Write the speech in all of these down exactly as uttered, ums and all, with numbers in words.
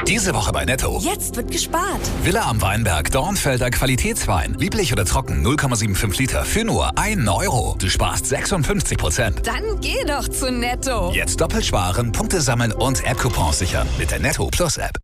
Diese Woche bei Netto. Jetzt wird gespart. Villa am Weinberg, Dornfelder Qualitätswein. Lieblich oder trocken, null Komma fünfundsiebzig Liter für nur einen Euro. Du sparst sechsundfünfzig Prozent. Dann geh doch zu Netto. Jetzt doppelt sparen, Punkte sammeln und App-Coupons sichern mit der Netto Plus App.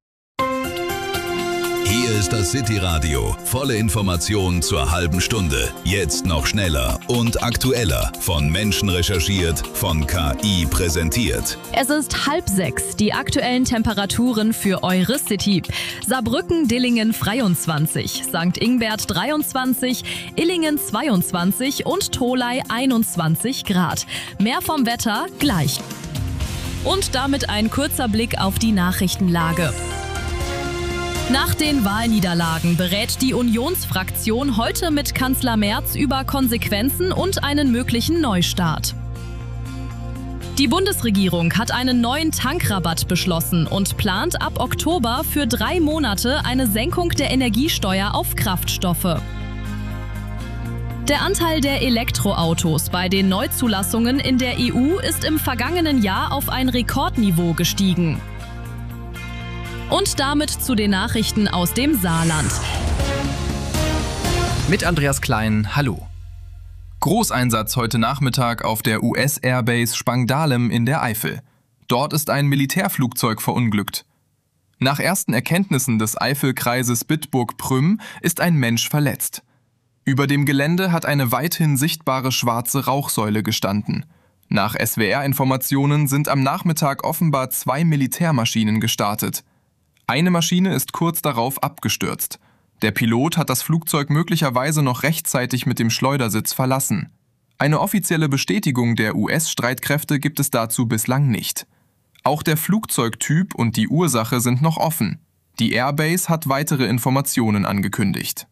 Hier ist das City-Radio. Volle Informationen zur halben Stunde. Jetzt noch schneller und aktueller. Von Menschen recherchiert, von K I präsentiert. Es ist halb sechs. Die aktuellen Temperaturen für eure City. Saarbrücken, Dillingen dreiundzwanzig, Sankt Ingbert dreiundzwanzig, Illingen zweiundzwanzig und Tholey einundzwanzig Grad. Mehr vom Wetter gleich. Und damit ein kurzer Blick auf die Nachrichtenlage. Nach den Wahlniederlagen berät die Unionsfraktion heute mit Kanzler Merz über Konsequenzen und einen möglichen Neustart. Die Bundesregierung hat einen neuen Tankrabatt beschlossen und plant ab Oktober für drei Monate eine Senkung der Energiesteuer auf Kraftstoffe. Der Anteil der Elektroautos bei den Neuzulassungen in der E U ist im vergangenen Jahr auf ein Rekordniveau gestiegen. Und damit zu den Nachrichten aus dem Saarland. Mit Andreas Klein, hallo. Großeinsatz heute Nachmittag auf der U S-Airbase Spangdahlem in der Eifel. Dort ist ein Militärflugzeug verunglückt. Nach ersten Erkenntnissen des Eifelkreises Bitburg-Prüm ist ein Mensch verletzt. Über dem Gelände hat eine weithin sichtbare schwarze Rauchsäule gestanden. Nach S W R-Informationen sind am Nachmittag offenbar zwei Militärmaschinen gestartet. Eine Maschine ist kurz darauf abgestürzt. Der Pilot hat das Flugzeug möglicherweise noch rechtzeitig mit dem Schleudersitz verlassen. Eine offizielle Bestätigung der U S-Streitkräfte gibt es dazu bislang nicht. Auch der Flugzeugtyp und die Ursache sind noch offen. Die Airbase hat weitere Informationen angekündigt.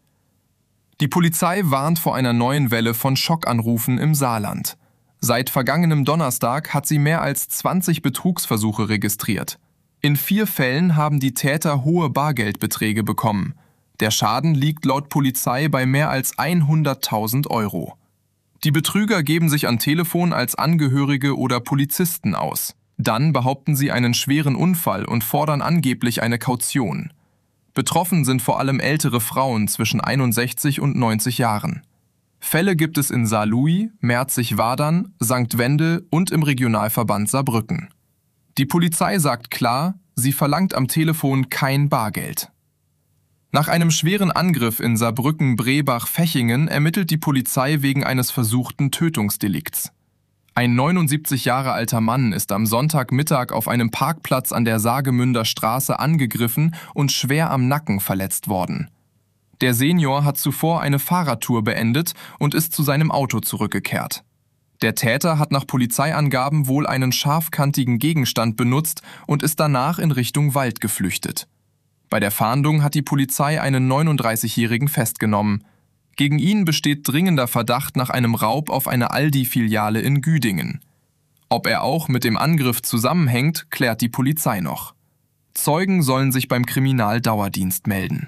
Die Polizei warnt vor einer neuen Welle von Schockanrufen im Saarland. Seit vergangenem Donnerstag hat sie mehr als zwanzig Betrugsversuche registriert. In vier Fällen haben die Täter hohe Bargeldbeträge bekommen. Der Schaden liegt laut Polizei bei mehr als hunderttausend Euro. Die Betrüger geben sich am Telefon als Angehörige oder Polizisten aus. Dann behaupten sie einen schweren Unfall und fordern angeblich eine Kaution. Betroffen sind vor allem ältere Frauen zwischen einundsechzig und neunzig Jahren. Fälle gibt es in Saarlouis, Merzig-Wadern, Sankt Wendel und im Regionalverband Saarbrücken. Die Polizei sagt klar, sie verlangt am Telefon kein Bargeld. Nach einem schweren Angriff in Saarbrücken-Brebach-Fechingen ermittelt die Polizei wegen eines versuchten Tötungsdelikts. Ein neunundsiebzig Jahre alter Mann ist am Sonntagmittag auf einem Parkplatz an der Saargemünder Straße angegriffen und schwer am Nacken verletzt worden. Der Senior hat zuvor eine Fahrradtour beendet und ist zu seinem Auto zurückgekehrt. Der Täter hat nach Polizeiangaben wohl einen scharfkantigen Gegenstand benutzt und ist danach in Richtung Wald geflüchtet. Bei der Fahndung hat die Polizei einen neununddreißigjährigen festgenommen. Gegen ihn besteht dringender Verdacht nach einem Raub auf eine Aldi-Filiale in Güdingen. Ob er auch mit dem Angriff zusammenhängt, klärt die Polizei noch. Zeugen sollen sich beim Kriminaldauerdienst melden.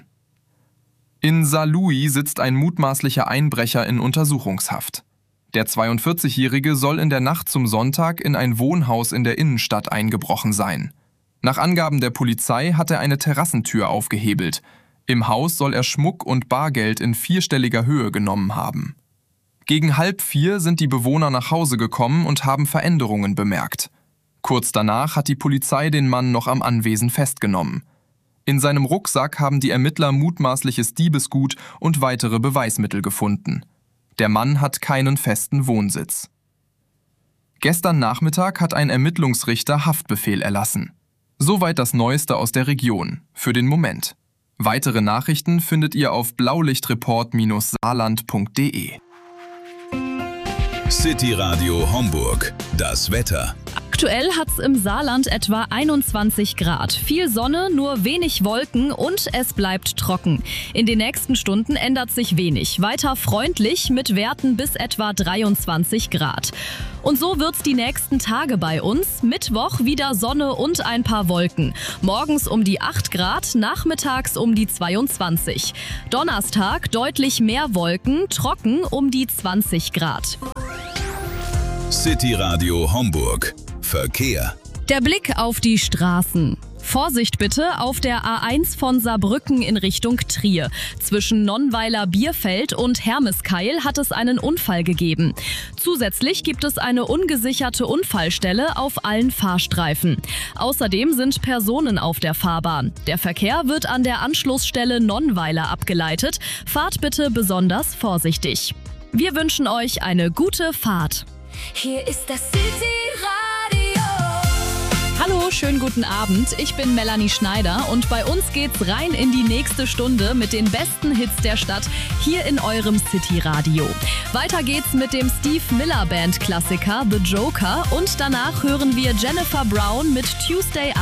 In Saarlouis sitzt ein mutmaßlicher Einbrecher in Untersuchungshaft. Der zweiundvierzigjährige soll in der Nacht zum Sonntag in ein Wohnhaus in der Innenstadt eingebrochen sein. Nach Angaben der Polizei hat er eine Terrassentür aufgehebelt. Im Haus soll er Schmuck und Bargeld in vierstelliger Höhe genommen haben. Gegen halb vier sind die Bewohner nach Hause gekommen und haben Veränderungen bemerkt. Kurz danach hat die Polizei den Mann noch am Anwesen festgenommen. In seinem Rucksack haben die Ermittler mutmaßliches Diebesgut und weitere Beweismittel gefunden. Der Mann hat keinen festen Wohnsitz. Gestern Nachmittag hat ein Ermittlungsrichter Haftbefehl erlassen. Soweit das Neueste aus der Region, für den Moment. Weitere Nachrichten findet ihr auf blaulichtreport saarland punkt de. City Radio Homburg. Das Wetter. Aktuell hat's im Saarland etwa einundzwanzig Grad. Viel Sonne, nur wenig Wolken und es bleibt trocken. In den nächsten Stunden ändert sich wenig. Weiter freundlich mit Werten bis etwa dreiundzwanzig Grad. Und so wird's die nächsten Tage bei uns. Mittwoch wieder Sonne und ein paar Wolken. Morgens um die acht Grad, nachmittags um die zweiundzwanzig. Donnerstag deutlich mehr Wolken, trocken um die zwanzig Grad. City Radio Homburg. Verkehr. Der Blick auf die Straßen. Vorsicht bitte auf der A eins von Saarbrücken in Richtung Trier. Zwischen Nonnweiler-Bierfeld und Hermeskeil hat es einen Unfall gegeben. Zusätzlich gibt es eine ungesicherte Unfallstelle auf allen Fahrstreifen. Außerdem sind Personen auf der Fahrbahn. Der Verkehr wird an der Anschlussstelle Nonnweiler abgeleitet. Fahrt bitte besonders vorsichtig. Wir wünschen euch eine gute Fahrt. Hier ist das City Radio. Hallo, schönen guten Abend. Ich bin Melanie Schneider und bei uns geht's rein in die nächste Stunde mit den besten Hits der Stadt hier in eurem City Radio. Weiter geht's mit dem Steve Miller Band Klassiker The Joker und danach hören wir Jennifer Brown mit Tuesday